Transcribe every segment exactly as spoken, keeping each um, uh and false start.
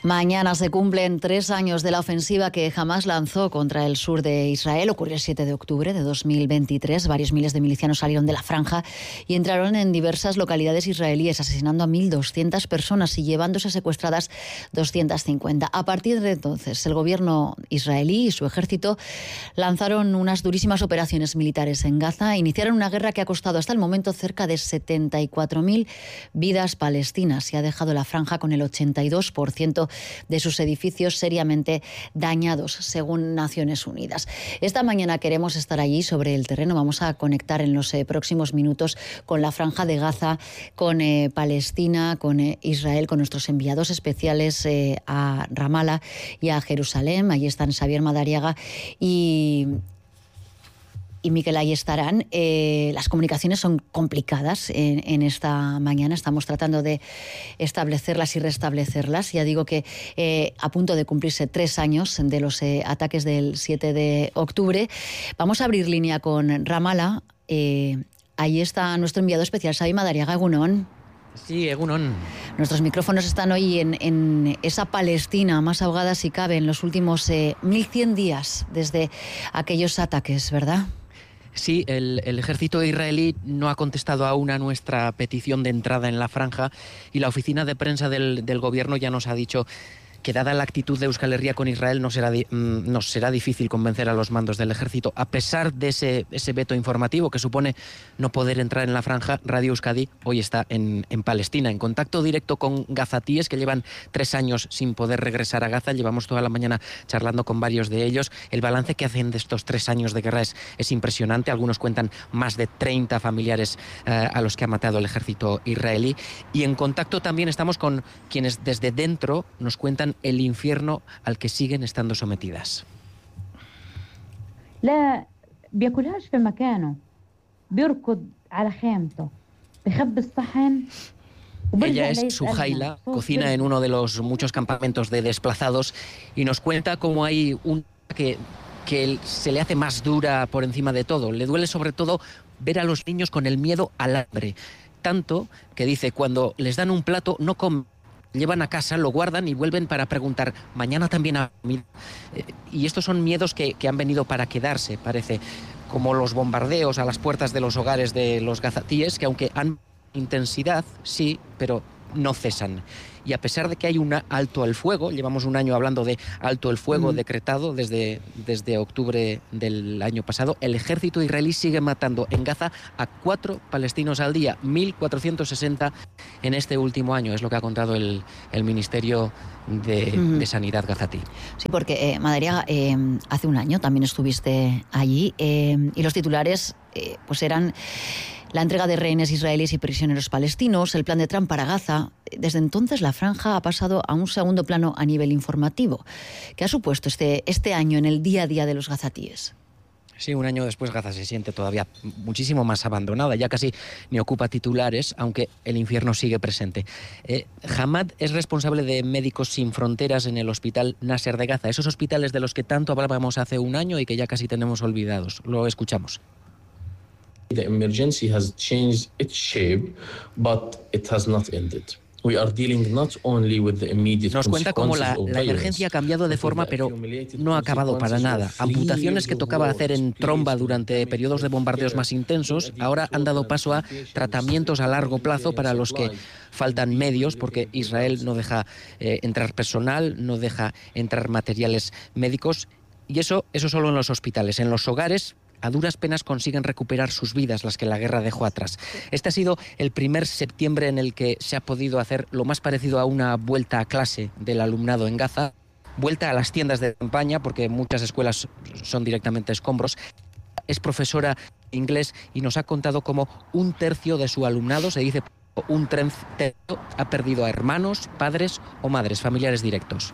Mañana se cumplen tres años de la ofensiva que Hamás lanzó contra el sur de Israel. Ocurrió el siete de octubre de dos mil veintitrés. Varios miles de milicianos salieron de la franja y entraron en diversas localidades israelíes, asesinando a mil doscientas personas y llevándose secuestradas doscientas cincuenta. A partir de entonces, el gobierno israelí y su ejército lanzaron unas durísimas operaciones militares en Gaza. Iniciaron una guerra que ha costado hasta el momento cerca de setenta y cuatro mil vidas palestinas y ha dejado la franja con el ochenta y dos por ciento de sus edificios seriamente dañados, según Naciones Unidas. Esta mañana queremos estar allí sobre el terreno. Vamos a conectar en los eh, próximos minutos con la Franja de Gaza, con eh, Palestina, con eh, Israel, con nuestros enviados especiales eh, a Ramallah y a Jerusalén. Allí están Xavier Madariaga y... y Miquel ahí estarán. Eh, las comunicaciones son complicadas en, en esta mañana. Estamos tratando de establecerlas y restablecerlas. Ya digo que eh, a punto de cumplirse tres años de los eh, ataques del siete de octubre. Vamos a abrir línea con Ramallah. Eh, ahí está nuestro enviado especial, Xavi Madariaga. Egunon. Sí, Egunon. Nuestros micrófonos están hoy en, en esa Palestina más ahogada si cabe en los últimos eh, mil cien días desde aquellos ataques, ¿verdad? Sí, el, el ejército israelí no ha contestado aún a nuestra petición de entrada en la franja y la oficina de prensa del, del gobierno ya nos ha dicho que dada la actitud de Euskal Herria con Israel no será, nos será difícil convencer a los mandos del ejército. A pesar de ese, ese veto informativo que supone no poder entrar en la franja, Radio Euskadi hoy está en, en Palestina, en contacto directo con gazatíes que llevan tres años sin poder regresar a Gaza. Llevamos toda la mañana charlando con varios de ellos. El balance que hacen de estos tres años de guerra es, es impresionante. Algunos cuentan más de treinta familiares eh, a los que ha matado el ejército israelí. Y en contacto también estamos con quienes desde dentro nos cuentan el infierno al que siguen estando sometidas. لا بياكلهاش في مكانه بيركض على خيمته بيخبي الصحن. Ella es Suhaila, cocina en uno de los muchos campamentos de desplazados y nos cuenta cómo hay un que que se le hace más dura por encima de todo. Le duele sobre todo ver a los niños con el miedo al hambre, tanto que dice cuando les dan un plato no comen. Llevan a casa, lo guardan y vuelven para preguntar, mañana también ha comido. Eh, y estos son miedos que, que han venido para quedarse, parece, como los bombardeos a las puertas de los hogares de los gazatíes, que aunque han intensidad, sí, pero no cesan. Y a pesar de que hay un alto al fuego, llevamos un año hablando de alto el fuego mm. decretado desde, desde octubre del año pasado, el ejército israelí sigue matando en Gaza a cuatro palestinos al día, mil cuatrocientos sesenta en este último año, es lo que ha contado el, el Ministerio de, mm. de Sanidad gazatí. Sí, porque, eh, Madariaga, eh, hace un año también estuviste allí eh, y los titulares eh, pues eran la entrega de rehenes israelíes y prisioneros palestinos, el plan de Trump para Gaza. Desde entonces la franja ha pasado a un segundo plano a nivel informativo. ¿Qué ha supuesto este, este año en el día a día de los gazatíes? Sí, un año después Gaza se siente todavía muchísimo más abandonada, ya casi ni ocupa titulares, aunque el infierno sigue presente. Eh, Hamad es responsable de Médicos Sin Fronteras en el Hospital Nasser de Gaza, esos hospitales de los que tanto hablábamos hace un año y que ya casi tenemos olvidados. Lo escuchamos. The emergency has changed its shape, but it has not ended. We are dealing not only with the immediate Nos cuenta cómo la, la emergencia ha cambiado de forma, pero no ha acabado para nada. Amputaciones que tocaba hacer en tromba durante periodos de bombardeos más intensos, ahora han dado paso a tratamientos a largo plazo para los que faltan medios, porque Israel no deja eh, entrar personal, no deja entrar materiales médicos, y eso, eso solo en los hospitales. En los hogares, a duras penas consiguen recuperar sus vidas, las que la guerra dejó atrás. Este ha sido el primer septiembre en el que se ha podido hacer lo más parecido a una vuelta a clase del alumnado en Gaza, vuelta a las tiendas de campaña, porque muchas escuelas son directamente escombros. Es profesora de inglés y nos ha contado cómo un tercio de su alumnado, se dice un tercio, ha perdido a hermanos, padres o madres, familiares directos.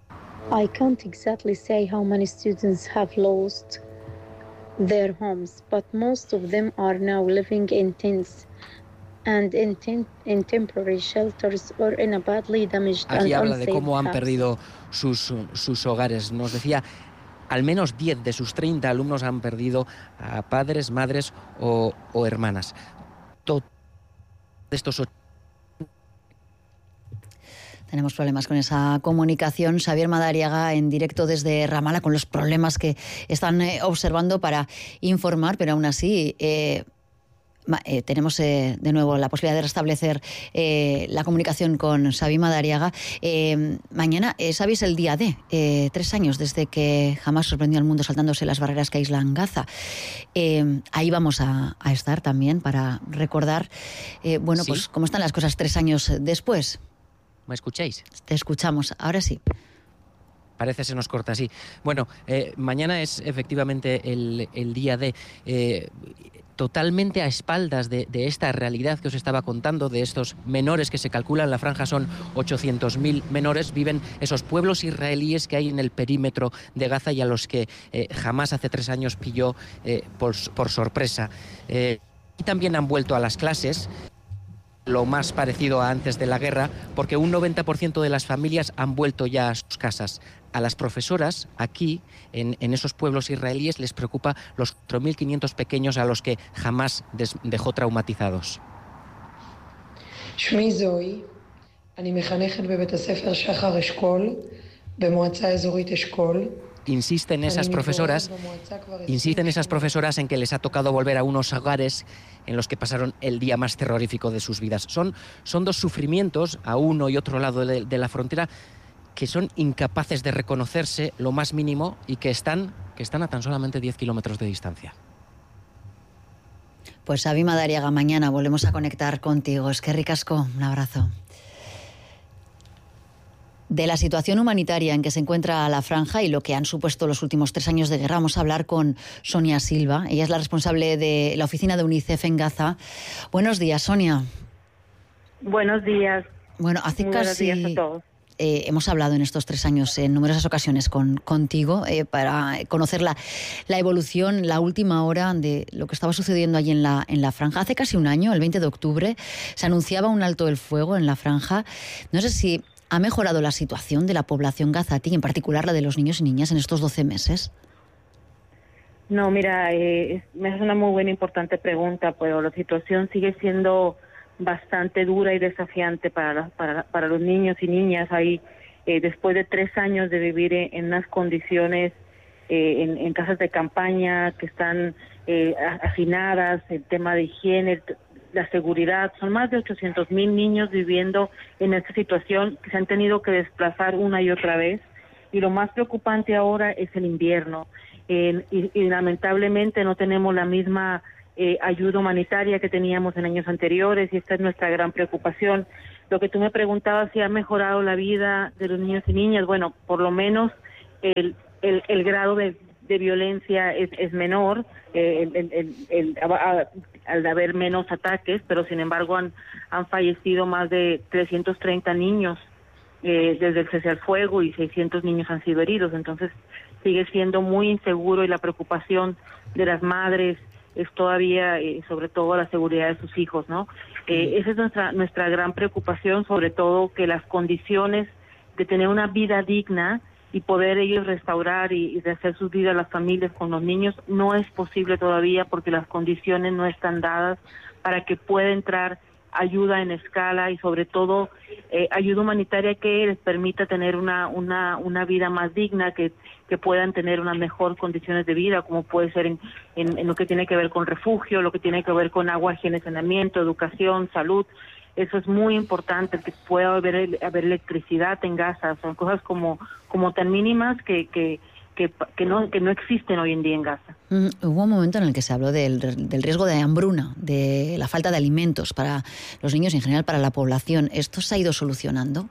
I can't exactly say how many students have lost their homes, but most of them are now living in tents and in, tent, in temporary shelters or in a badly damaged and unsafe house. Aquí habla de cómo han perdido sus, sus hogares. Nos decía, al menos diez de sus treinta alumnos han perdido a padres, madres o, o hermanas. Todos estos Tenemos problemas con esa comunicación. Xavier Madariaga en directo desde Ramallah con los problemas que están eh, observando para informar, pero aún así eh, eh, tenemos eh, de nuevo la posibilidad de restablecer eh, la comunicación con Xavier Madariaga. Eh, mañana, eh, Xavi, es el día D, eh, tres años desde que Hamás sorprendió al mundo saltándose las barreras que aíslan Gaza. Eh, ahí vamos a, a estar también para recordar, eh, bueno, ¿sí? Pues cómo están las cosas tres años después. ¿Me escucháis? Te escuchamos, ahora sí. Parece se nos corta, sí. Bueno, eh, mañana es efectivamente el, el día de... Eh, totalmente a espaldas de, de esta realidad que os estaba contando, de estos menores que se calculan, la franja son ochocientos mil menores, viven esos pueblos israelíes que hay en el perímetro de Gaza y a los que eh, Hamás hace tres años pilló eh, por, por sorpresa. Eh, y también han vuelto a las clases, lo más parecido a antes de la guerra, porque un noventa por ciento de las familias han vuelto ya a sus casas. A las profesoras aquí, en, en esos pueblos israelíes, les preocupa los cuatro mil quinientos pequeños a los que Hamás des, dejó traumatizados. שמי זוהי, אני מחנכת בבית הספר שחר אשכול, במועצה אזורית אשכול. Insisten esas profesoras, insisten esas profesoras en que les ha tocado volver a unos hogares en los que pasaron el día más terrorífico de sus vidas. Son, son dos sufrimientos a uno y otro lado de, de la frontera que son incapaces de reconocerse lo más mínimo y que están, que están a tan solamente diez kilómetros de distancia. Pues Xavi Madariaga, mañana volvemos a conectar contigo. Es que ricasco, un abrazo. De la situación humanitaria en que se encuentra la franja y lo que han supuesto los últimos tres años de guerra, vamos a hablar con Sonia Silva. Ella es la responsable de la oficina de UNICEF en Gaza. Buenos días, Sonia. Buenos días. Bueno, hace Muy casi... buenos días a todos. Eh, hemos hablado en estos tres años en numerosas ocasiones con, contigo eh, para conocer la, la evolución, la última hora de lo que estaba sucediendo allí en la, en la franja. Hace casi un año, el veinte de octubre, se anunciaba un alto el fuego en la franja. No sé si ha mejorado la situación de la población gazatí, en particular la de los niños y niñas, en estos doce meses. No, mira, eh, me hace una muy buena e importante pregunta, pero la situación sigue siendo bastante dura y desafiante para, para, para los niños y niñas. Ahí, eh, después de tres años de vivir en, en unas condiciones, eh, en, en casas de campaña que están eh, hacinadas, el tema de higiene, la seguridad, son más de ochocientos mil niños viviendo en esta situación que se han tenido que desplazar una y otra vez. Y lo más preocupante ahora es el invierno. Eh, y, y lamentablemente no tenemos la misma Eh, ayuda humanitaria que teníamos en años anteriores, y esta es nuestra gran preocupación. Lo que tú me preguntabas, si ha mejorado la vida de los niños y niñas, bueno, por lo menos el, el, el grado de, de violencia es, es menor, eh, el, el, el, el, a, al haber menos ataques, pero sin embargo han, han fallecido más de trescientos treinta niños eh, desde el cese al fuego, y seiscientos niños han sido heridos. Entonces sigue siendo muy inseguro, y la preocupación de las madres es todavía, eh, sobre todo, la seguridad de sus hijos, ¿no? Eh, esa es nuestra nuestra gran preocupación, sobre todo que las condiciones de tener una vida digna y poder ellos restaurar y, y de hacer sus vidas las familias con los niños no es posible todavía, porque las condiciones no están dadas para que pueda entrar ayuda en escala y sobre todo eh, ayuda humanitaria que les permita tener una una una vida más digna, que que puedan tener unas mejores condiciones de vida, como puede ser en, en, en lo que tiene que ver con refugio, lo que tiene que ver con agua, higiene, saneamiento, educación, salud. Eso es muy importante, que pueda haber, haber electricidad en Gaza. Son cosas como como tan mínimas que que Que, que, no, que no existen hoy en día en Gaza. Mm, hubo un momento en el que se habló del, del riesgo de hambruna, de la falta de alimentos para los niños y en general para la población. ¿Esto se ha ido solucionando?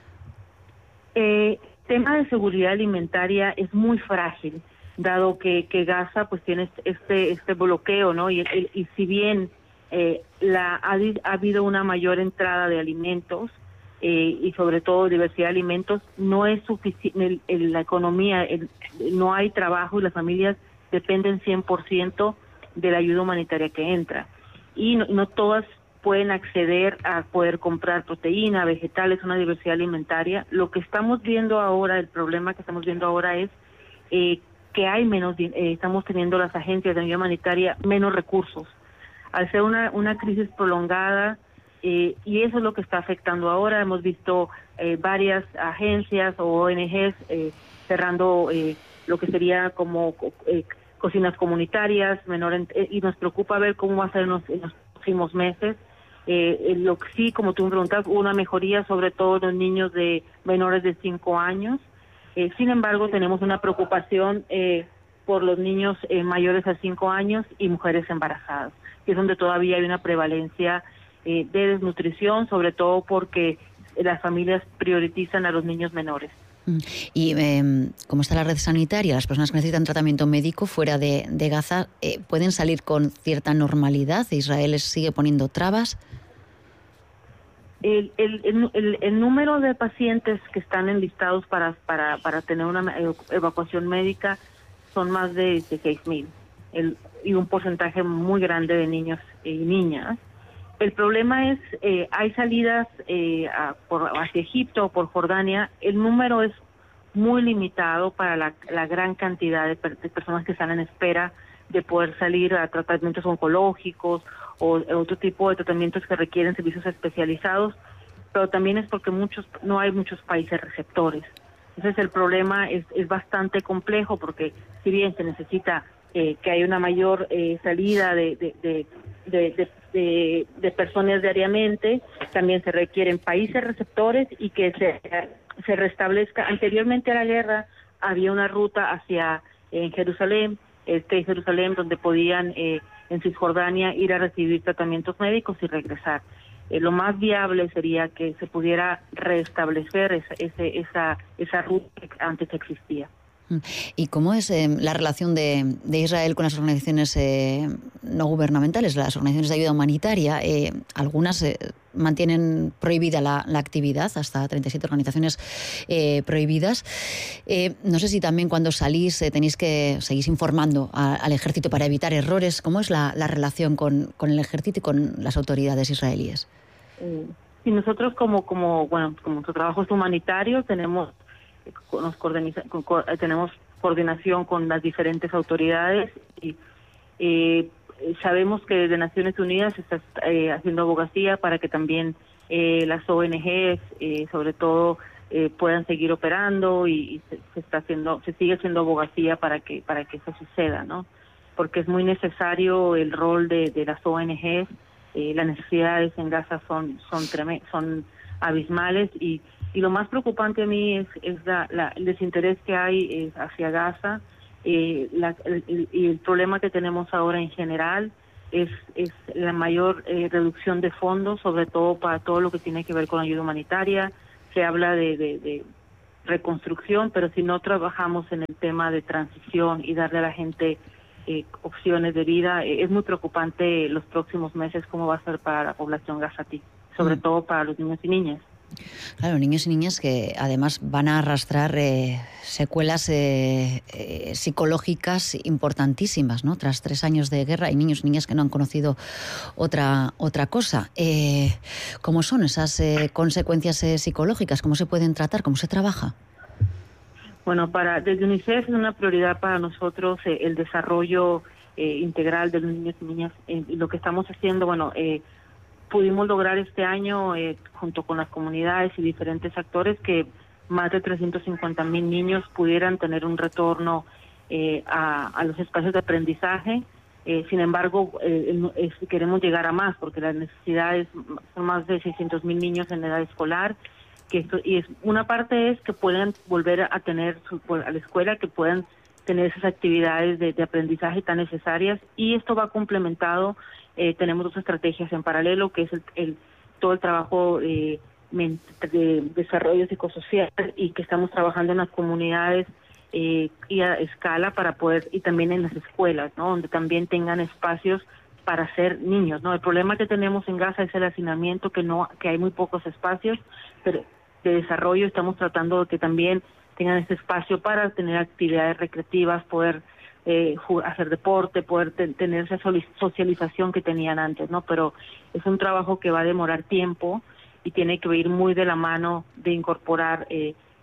Eh, tema de seguridad alimentaria es muy frágil, dado que, que Gaza pues tiene este este bloqueo, ¿no? Y, y, y si bien eh, la, ha, ha habido una mayor entrada de alimentos, Eh, y sobre todo diversidad de alimentos, no es suficiente, la economía, el, no hay trabajo, y las familias dependen cien por ciento de la ayuda humanitaria que entra. Y no, no todas pueden acceder a poder comprar proteína, vegetales, una diversidad alimentaria. Lo que estamos viendo ahora, el problema que estamos viendo ahora es eh, que hay menos, eh, estamos teniendo las agencias de ayuda humanitaria menos recursos. Al ser una, una crisis prolongada, Eh, y eso es lo que está afectando ahora. Hemos visto eh, varias agencias o O N Ges eh, cerrando eh, lo que sería como eh, cocinas comunitarias, menor en, eh, y nos preocupa ver cómo va a ser en los, en los próximos meses. Eh, lo que sí, como tú me preguntas, hubo una mejoría, sobre todo en los niños de menores de cinco años. Eh, sin embargo, tenemos una preocupación eh, por los niños eh, mayores a cinco años y mujeres embarazadas, que es donde todavía hay una prevalencia eh, de desnutrición, sobre todo porque las familias priorizan a los niños menores. Y eh, ¿cómo está la red sanitaria? Las personas que necesitan tratamiento médico fuera de, de Gaza eh, pueden salir con cierta normalidad. ¿Israel les sigue poniendo trabas? El, el, el, el número de pacientes que están enlistados para para, para tener una evacuación médica son más de seis mil y un porcentaje muy grande de niños y niñas. El problema es, eh, hay salidas eh, a, por, hacia Egipto o por Jordania, el número es muy limitado para la, la gran cantidad de, per, de personas que están en espera de poder salir a tratamientos oncológicos o otro tipo de tratamientos que requieren servicios especializados, pero también es porque muchos no hay muchos países receptores. Entonces el problema es, es bastante complejo porque si bien se necesita eh, que haya una mayor eh, salida de, de, de, de, de De, de personas diariamente, también se requieren países receptores y que se, se restablezca. Anteriormente a la guerra había una ruta hacia en Jerusalén, este Jerusalén, donde podían eh, en Cisjordania ir a recibir tratamientos médicos y regresar. Eh, lo más viable sería que se pudiera restablecer esa, ese, esa, esa ruta que antes existía. ¿Y cómo es eh, la relación de, de Israel con las organizaciones eh, no gubernamentales, las organizaciones de ayuda humanitaria? Eh, algunas eh, mantienen prohibida la, la actividad, hasta treinta y siete organizaciones eh, prohibidas. Eh, no sé si también cuando salís eh, tenéis que seguís informando a, al ejército para evitar errores. ¿Cómo es la, la relación con, con el ejército y con las autoridades israelíes? Eh, y nosotros como, como, bueno, como nuestro trabajo es humanitario, tenemos... Nos coordiniza, con, tenemos coordinación con las diferentes autoridades y eh, sabemos que desde Naciones Unidas se está eh, haciendo abogacía para que también eh, las O N Ges, eh, sobre todo, eh, puedan seguir operando y, y se, se está haciendo, se sigue haciendo abogacía para que para que eso suceda, ¿no? Porque es muy necesario el rol de, de las O N Ges. Eh, las necesidades en Gaza son son trem- son abismales y Y lo más preocupante a mí es, es la, la, el desinterés que hay eh, hacia Gaza eh, la, el, el, el problema que tenemos ahora en general es, es la mayor eh, reducción de fondos, sobre todo para todo lo que tiene que ver con ayuda humanitaria. Se habla de, de, de reconstrucción, pero si no trabajamos en el tema de transición y darle a la gente eh, opciones de vida, eh, es muy preocupante los próximos meses cómo va a ser para la población gazatí, sobre mm. todo para los niños y niñas. Claro, niños y niñas que además van a arrastrar eh, secuelas eh, eh, psicológicas importantísimas, ¿no? Tras tres años de guerra, hay niños y niñas que no han conocido otra otra cosa. Eh, ¿Cómo son esas eh, consecuencias eh, psicológicas? ¿Cómo se pueden tratar? ¿Cómo se trabaja? Bueno, para desde UNICEF es una prioridad para nosotros eh, el desarrollo eh, integral de los niños y niñas. Eh, y lo que estamos haciendo, bueno, eh, pudimos lograr este año, eh, junto con las comunidades y diferentes actores, que más de trescientos cincuenta mil niños pudieran tener un retorno eh, a, a los espacios de aprendizaje. Eh, sin embargo, eh, eh, queremos llegar a más, porque las necesidades son más de seiscientos mil niños en edad escolar, que esto, y es una parte es que puedan volver a tener su, a la escuela, que puedan tener esas actividades de, de aprendizaje tan necesarias, y esto va complementado. Eh, tenemos dos estrategias en paralelo, que es el, el todo el trabajo eh, de desarrollo psicosocial, y que estamos trabajando en las comunidades eh, y a escala para poder, y también en las escuelas, ¿no? Donde también tengan espacios para ser niños, ¿no? El problema que tenemos en Gaza es el hacinamiento, que no que hay muy pocos espacios pero de desarrollo. Estamos tratando de que también tengan este espacio para tener actividades recreativas, poder Eh, hacer deporte, poder te, tener esa socialización que tenían antes, ¿no? Pero es un trabajo que va a demorar tiempo y tiene que ir muy de la mano de incorporar eh,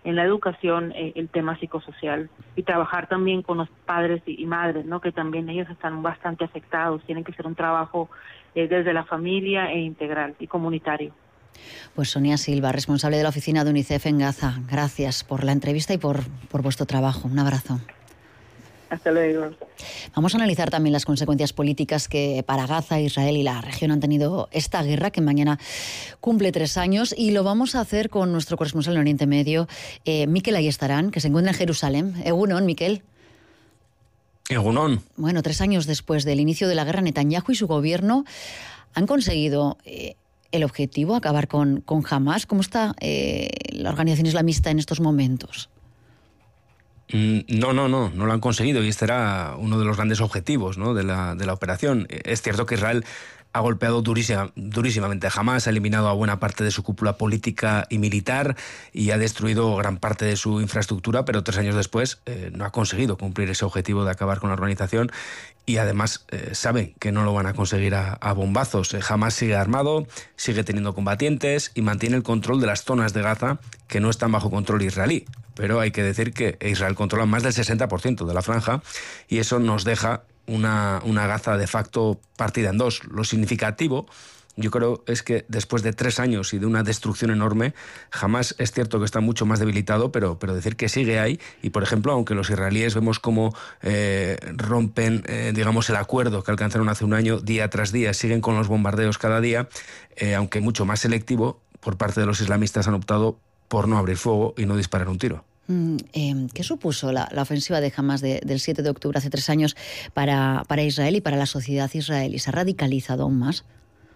en la educación, eh, el tema psicosocial, y trabajar también con los padres y, y madres, ¿no? Que también ellos están bastante afectados. Tienen que ser un trabajo eh, desde la familia e integral y comunitario. Pues Sonia Silva, responsable de la oficina de UNICEF en Gaza, gracias por la entrevista y por, por vuestro trabajo. Un abrazo. Hasta luego. Vamos a analizar también las consecuencias políticas que para Gaza, Israel y la región han tenido esta guerra, que mañana cumple tres años, y lo vamos a hacer con nuestro corresponsal en Oriente Medio, eh, Mikel Ayestarán, que se encuentra en Jerusalén. Egunon, Mikel. Egunon. Bueno, tres años después del inicio de la guerra, Netanyahu y su gobierno han conseguido eh, el objetivo, acabar con, con Hamás. ¿Cómo está eh, la organización islamista en estos momentos? No, no, no, no lo han conseguido, y este era uno de los grandes objetivos, ¿no?, de la, de la operación. Es cierto que Israel ha golpeado durísima, durísimamente a Hamás, ha eliminado a buena parte de su cúpula política y militar y ha destruido gran parte de su infraestructura, pero tres años después eh, no ha conseguido cumplir ese objetivo de acabar con la organización, y además eh, saben que no lo van a conseguir a, a bombazos. Eh, Hamás sigue armado, sigue teniendo combatientes y mantiene el control de las zonas de Gaza que no están bajo control israelí. Pero hay que decir que Israel controla más del sesenta por ciento de la franja, y eso nos deja una, una Gaza de facto partida en dos. Lo significativo, yo creo, es que después de tres años y de una destrucción enorme, Hamás es cierto que está mucho más debilitado, pero, pero decir que sigue ahí. Y, por ejemplo, aunque los israelíes vemos cómo eh, rompen, eh, digamos, el acuerdo que alcanzaron hace un año, día tras día, siguen con los bombardeos cada día, eh, aunque mucho más selectivo, por parte de los islamistas han optado por no abrir fuego y no disparar un tiro. Mm, eh, ¿Qué supuso la, la ofensiva de Hamás de, del siete de octubre hace tres años para, para Israel y para la sociedad israelí? ¿Se ha radicalizado aún más?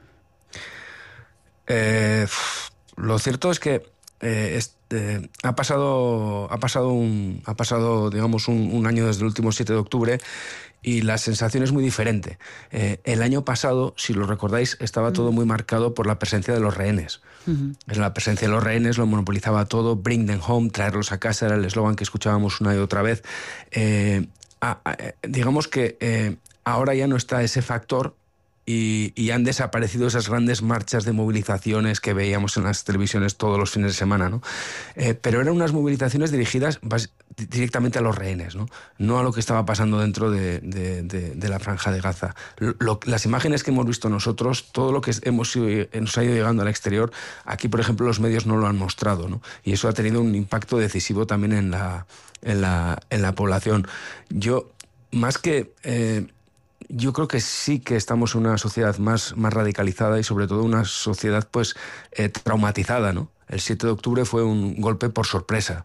Eh, lo cierto es que eh, este, ha pasado, ha pasado, un, ha pasado digamos, un, un año desde el último siete de octubre, y la sensación es muy diferente. Eh, el año pasado, si lo recordáis, estaba todo muy marcado por la presencia de los rehenes. Uh-huh. La presencia de los rehenes lo monopolizaba todo. Bring them home, traerlos a casa, era el eslogan que escuchábamos una y otra vez. Eh, a, a, digamos que eh, ahora ya no está ese factor, y, y han desaparecido esas grandes marchas de movilizaciones que veíamos en las televisiones todos los fines de semana, ¿no? Eh, pero eran unas movilizaciones dirigidas directamente a los rehenes, ¿no? No a lo que estaba pasando dentro de, de, de, de la franja de Gaza. Lo, las imágenes que hemos visto nosotros, todo lo que hemos ido, nos ha ido llegando al exterior, aquí, por ejemplo, los medios no lo han mostrado, ¿no? Y eso ha tenido un impacto decisivo también en la, en la, en la población. Yo, más que... Eh, Yo creo que sí que estamos en una sociedad más, más radicalizada, y sobre todo una sociedad pues eh, traumatizada, ¿no? El siete de octubre fue un golpe por sorpresa,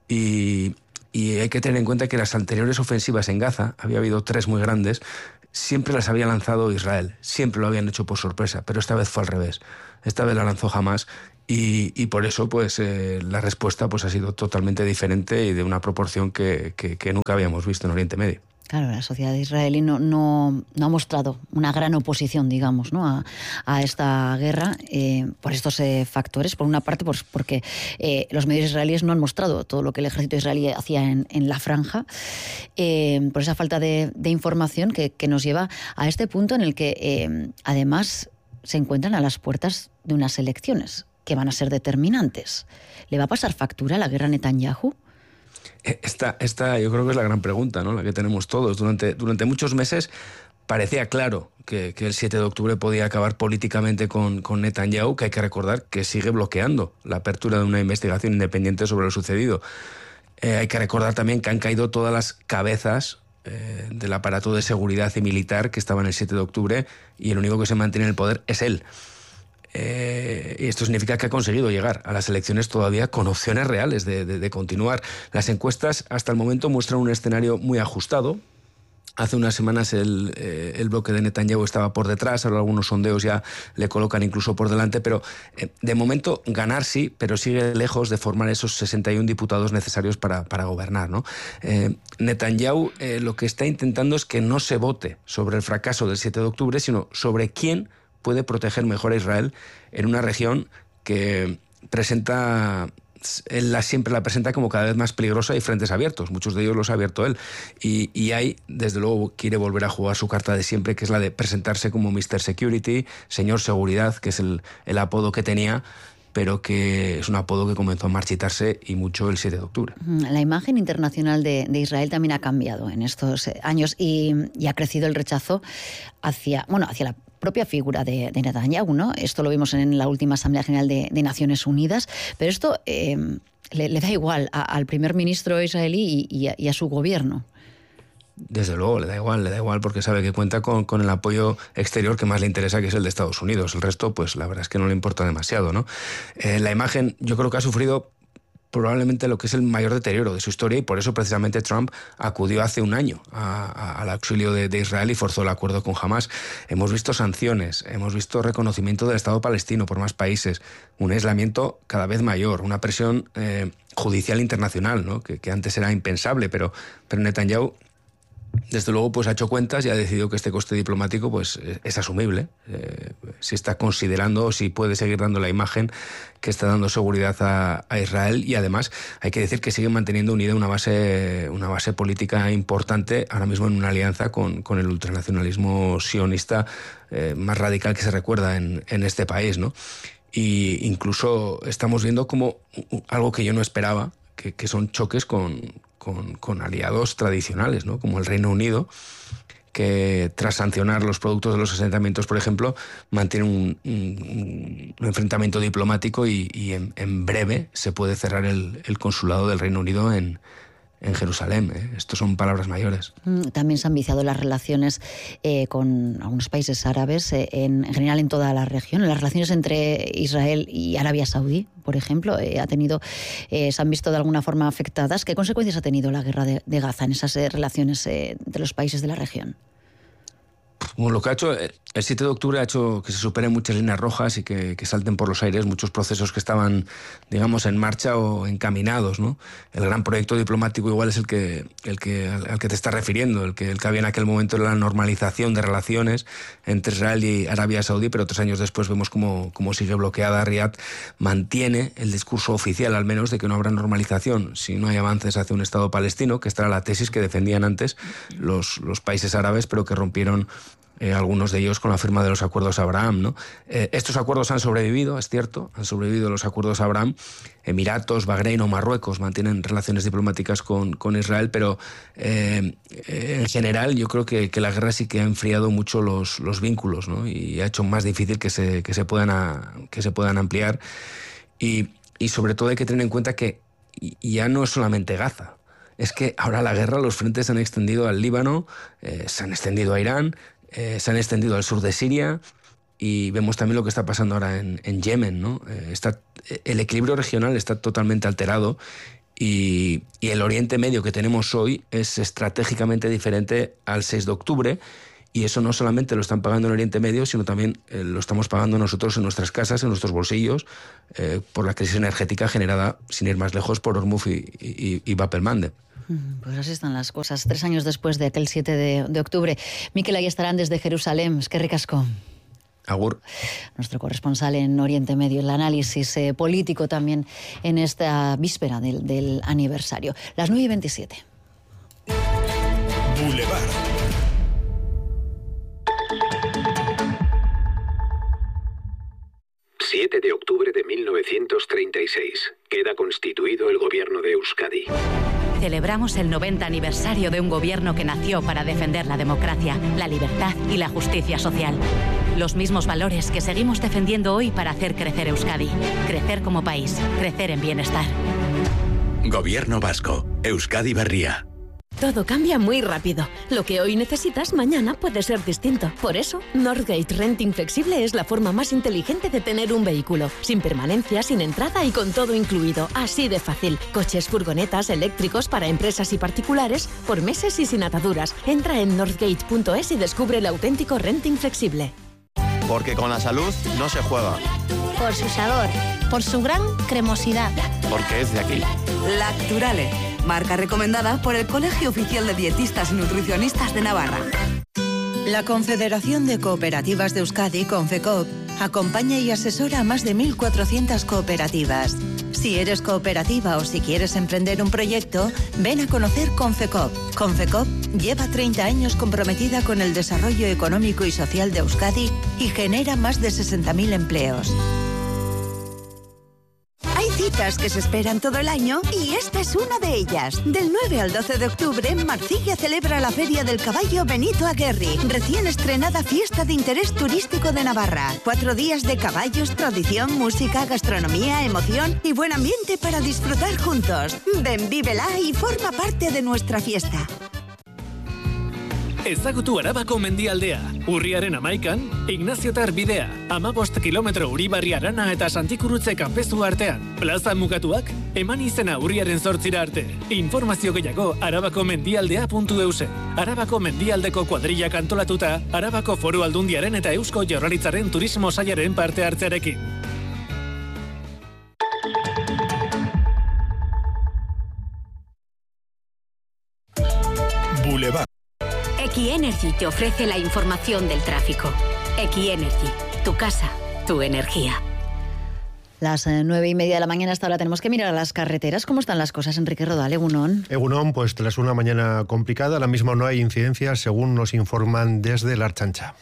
y, y hay que tener en cuenta que las anteriores ofensivas en Gaza, había habido tres muy grandes, siempre las había lanzado Israel, siempre lo habían hecho por sorpresa, pero esta vez fue al revés. Esta vez la lanzó Hamás, y, y por eso pues eh, la respuesta pues ha sido totalmente diferente y de una proporción que, que, que nunca habíamos visto en Oriente Medio. Claro, la sociedad israelí no, no, no ha mostrado una gran oposición, digamos, ¿no?, a, a esta guerra eh, por estos eh, factores. Por una parte, pues porque eh, los medios israelíes no han mostrado todo lo que el ejército israelí hacía en, en la franja, eh, por esa falta de, de información que, que nos lleva a este punto en el que, eh, además, se encuentran a las puertas de unas elecciones que van a ser determinantes. ¿Le va a pasar factura la guerra a Netanyahu? Esta, esta yo creo que es la gran pregunta, ¿no?, la que tenemos todos. Durante, durante muchos meses parecía claro que, que el siete de octubre podía acabar políticamente con, con Netanyahu, que hay que recordar que sigue bloqueando la apertura de una investigación independiente sobre lo sucedido. Eh, hay que recordar también que han caído todas las cabezas eh, del aparato de seguridad y militar que estaban el siete de octubre, y el único que se mantiene en el poder es él. Eh, y esto significa que ha conseguido llegar a las elecciones todavía con opciones reales de, de, de continuar. Las encuestas hasta el momento muestran un escenario muy ajustado. Hace unas semanas el, eh, el bloque de Netanyahu estaba por detrás, ahora algunos sondeos ya le colocan incluso por delante, pero eh, de momento ganar sí, pero sigue lejos de formar esos sesenta y uno diputados necesarios para, para gobernar, ¿no? Eh, Netanyahu eh, lo que está intentando es que no se vote sobre el fracaso del siete de octubre, sino sobre quién puede proteger mejor a Israel en una región que presenta, él la, siempre la presenta como cada vez más peligrosa, y frentes abiertos, muchos de ellos los ha abierto él, y, y ahí desde luego quiere volver a jugar su carta de siempre, que es la de presentarse como mister Security, señor Seguridad, que es el, el apodo que tenía, pero que es un apodo que comenzó a marchitarse y mucho el siete de octubre. La imagen internacional de, de Israel también ha cambiado en estos años y, y ha crecido el rechazo hacia, bueno, hacia la propia figura de, de Netanyahu, ¿no? Esto lo vimos en la última Asamblea General de, de Naciones Unidas, pero esto eh, le, le da igual a, al primer ministro israelí y, y, a, y a su gobierno. Desde luego, le da igual, le da igual porque sabe que cuenta con, con el apoyo exterior que más le interesa, que es el de Estados Unidos. El resto, pues la verdad es que no le importa demasiado, ¿no? Eh, la imagen, yo creo que ha sufrido probablemente lo que es el mayor deterioro de su historia y por eso precisamente Trump acudió hace un año a, a, al auxilio de, de Israel y forzó el acuerdo con Hamás. Hemos visto sanciones, hemos visto reconocimiento del Estado palestino por más países, un aislamiento cada vez mayor, una presión eh, judicial internacional, ¿no? que, que antes era impensable, pero, pero Netanyahu desde luego pues ha hecho cuentas y ha decidido que este coste diplomático pues es asumible. Eh, si está considerando o si puede seguir dando la imagen que está dando seguridad a, a Israel y además hay que decir que sigue manteniendo unida una base, una base política importante ahora mismo en una alianza con, con el ultranacionalismo sionista eh, más radical que se recuerda en, en este país, ¿no? Y incluso estamos viendo como algo que yo no esperaba, que, que son choques con Con, con aliados tradicionales, ¿no? Como el Reino Unido, que tras sancionar los productos de los asentamientos, por ejemplo, mantiene un, un, un enfrentamiento diplomático y, y en, en breve se puede cerrar el, el consulado del Reino Unido en, en Jerusalén. ¿eh? Estos son palabras mayores. También se han viciado las relaciones eh, con algunos países árabes, eh, en, en general en toda la región. Las relaciones entre Israel y Arabia Saudí, por ejemplo, eh, ha tenido, eh, se han visto de alguna forma afectadas. ¿Qué consecuencias ha tenido la guerra de, de Gaza en esas eh, relaciones eh, entre los países de la región? Bueno, lo que ha hecho el siete de octubre ha hecho que se superen muchas líneas rojas y que, que salten por los aires muchos procesos que estaban, digamos, en marcha o encaminados, ¿no? El gran proyecto diplomático igual es el que, el que al, al que te estás refiriendo, el que, el que había en aquel momento era la normalización de relaciones entre Israel y Arabia Saudí, pero tres años después vemos cómo, cómo sigue bloqueada. Riad mantiene el discurso oficial, al menos, de que no habrá normalización si no hay avances hacia un Estado palestino, que esta era la tesis que defendían antes los, los países árabes, pero que rompieron Eh, algunos de ellos con la firma de los acuerdos Abraham, ¿no? Eh, estos acuerdos han sobrevivido, es cierto, han sobrevivido los acuerdos Abraham. Emiratos, Bahrein o Marruecos mantienen relaciones diplomáticas con, con Israel, pero eh, en general yo creo que, que la guerra sí que ha enfriado mucho los, los vínculos, ¿no? Y ha hecho más difícil que se, que se, puedan, a, que se puedan ampliar. Y, y sobre todo hay que tener en cuenta que ya no es solamente Gaza. Es que ahora la guerra, los frentes se han extendido al Líbano, eh, se han extendido a Irán, Eh, se han extendido al sur de Siria y vemos también lo que está pasando ahora en, en Yemen, ¿no? Eh, está, el equilibrio regional está totalmente alterado y, y el Oriente Medio que tenemos hoy es estratégicamente diferente al seis de octubre y eso no solamente lo están pagando en el Oriente Medio, sino también eh, lo estamos pagando nosotros en nuestras casas, en nuestros bolsillos, eh, por la crisis energética generada, sin ir más lejos, por Hormuz y, y, y Bab el-Mandeb. Pues así están las cosas, tres años después de aquel siete de, de octubre. Mikel Ayestarán desde Jerusalén, eskerrik asko. Agur. Nuestro corresponsal en Oriente Medio, el análisis eh, político también en esta víspera del, del aniversario. Las nueve y veintisiete. Boulevard. siete de octubre de mil novecientos treinta y seis. Queda constituido el gobierno de Euskadi. Celebramos el noventa aniversario de un gobierno que nació para defender la democracia, la libertad y la justicia social. Los mismos valores que seguimos defendiendo hoy para hacer crecer Euskadi. Crecer como país, crecer en bienestar. Gobierno vasco, Euskadi Berria. Todo cambia muy rápido. Lo que hoy necesitas, mañana puede ser distinto. Por eso, Northgate Renting Flexible es la forma más inteligente de tener un vehículo. Sin permanencia, sin entrada y con todo incluido. Así de fácil. Coches, furgonetas, eléctricos para empresas y particulares, por meses y sin ataduras. Entra en northgate punto es y descubre el auténtico renting flexible. Porque con la salud no se juega. Por su sabor. Por su gran cremosidad. Porque es de aquí. Lacturale. Marca recomendada por el Colegio Oficial de Dietistas y Nutricionistas de Navarra. La Confederación de Cooperativas de Euskadi, Confecoop, acompaña y asesora a más de mil cuatrocientas cooperativas. Si eres cooperativa o si quieres emprender un proyecto, ven a conocer Confecoop. Confecoop lleva treinta años comprometida con el desarrollo económico y social de Euskadi y genera más de sesenta mil empleos. citas que se esperan todo el año y esta es una de ellas. Del nueve al doce de octubre, Marcilla celebra la Feria del Caballo Benito Aguerri, recién estrenada fiesta de interés turístico de Navarra. Cuatro días de caballos, tradición, música, gastronomía, emoción y buen ambiente para disfrutar juntos. Ven, vívela y forma parte de nuestra fiesta. Ezagutu Arabako mendialdea, urriaren amaikan, Ignaziotar bidea, amabost kilometro Uribarri Arana eta Santikurutze kanpezu artean. Plaza mugatuak, eman izena urriaren zortzira arte. Informazio gehiago arabakomendialdea puntu euse. Arabako mendialdeko kuadrillak antolatuta, Arabako Foru Aldundiaren eta Eusko Jaurlaritzaren turismo sailaren parte hartzearekin. Boulevard. Equienergy te ofrece la información del tráfico. Equienergy, tu casa, tu energía. Las eh, nueve y media de la mañana, hasta ahora tenemos que mirar a las carreteras. ¿Cómo están las cosas, Enrique Rodal? Egunon. Egunon, pues tras una mañana complicada, ahora mismo no hay incidencias, según nos informan desde la Archancha.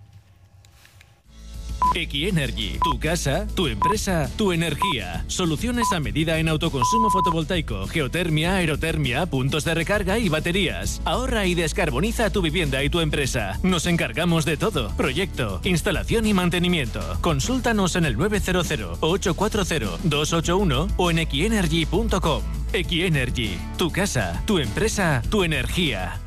Equienergy, tu casa, tu empresa, tu energía. Soluciones a medida en autoconsumo fotovoltaico, geotermia, aerotermia, puntos de recarga y baterías. Ahorra y descarboniza tu vivienda y tu empresa. Nos encargamos de todo. Proyecto, instalación y mantenimiento. Consúltanos en el nueve cero cero, ocho cuatro cero, dos ocho uno o en equienergy punto com. Equienergy, tu casa, tu empresa, tu energía.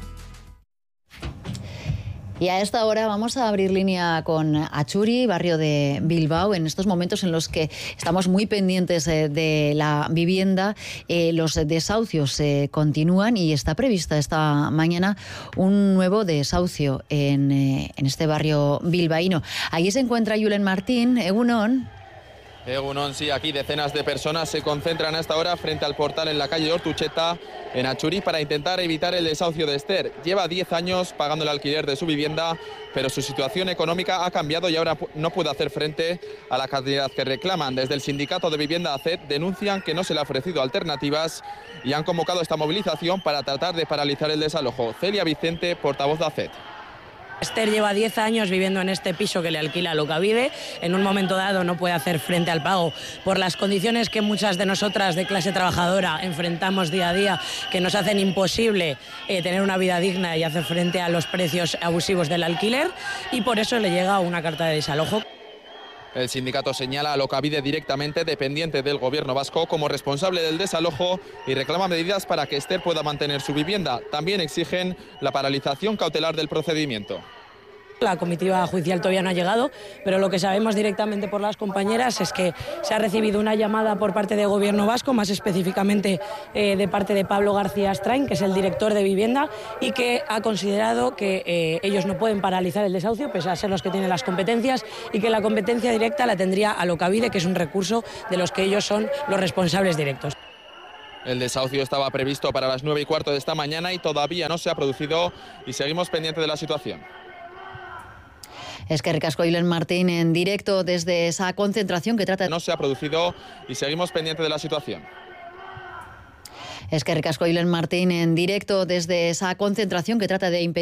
Y a esta hora vamos a abrir línea con Atxuri, barrio de Bilbao, en estos momentos en los que estamos muy pendientes eh, de la vivienda. Eh, los desahucios eh, continúan y está prevista esta mañana un nuevo desahucio en, eh, en este barrio bilbaíno. Allí se encuentra Julen Martín. Egunon. Egunon, sí, aquí decenas de personas se concentran a esta hora frente al portal en la calle Ortucheta, en Atxuri, para intentar evitar el desahucio de Esther. Lleva diez años pagando el alquiler de su vivienda, pero su situación económica ha cambiado y ahora no puede hacer frente a la cantidad que reclaman. Desde el sindicato de vivienda A C E T denuncian que no se le ha ofrecido alternativas y han convocado esta movilización para tratar de paralizar el desalojo. Celia Vicente, portavoz de A C E T. Esther lleva diez años viviendo en este piso que le alquila Alokabide. En un momento dado no puede hacer frente al pago por las condiciones que muchas de nosotras de clase trabajadora enfrentamos día a día, que nos hacen imposible eh, tener una vida digna y hacer frente a los precios abusivos del alquiler, y por eso le llega una carta de desalojo. El sindicato señala a Alokabide directamente, dependiente del gobierno vasco, como responsable del desalojo y reclama medidas para que Esther pueda mantener su vivienda. También exigen la paralización cautelar del procedimiento. La comitiva judicial todavía no ha llegado, pero lo que sabemos directamente por las compañeras es que se ha recibido una llamada por parte del Gobierno vasco, más específicamente eh, de parte de Pablo García Strain, que es el director de vivienda, y que ha considerado que eh, ellos no pueden paralizar el desahucio, pese a ser los que tienen las competencias, y que la competencia directa la tendría Alokabide, que es un recurso de los que ellos son los responsables directos. El desahucio estaba previsto para las nueve y cuarto de esta mañana y todavía no se ha producido y seguimos pendientes de la situación. Es que ricasco, Julen Martín, en directo desde esa concentración que trata... No se ha producido y seguimos pendientes de la situación. Es que ricasco, Julen Martín, en directo desde esa concentración que trata de impedir...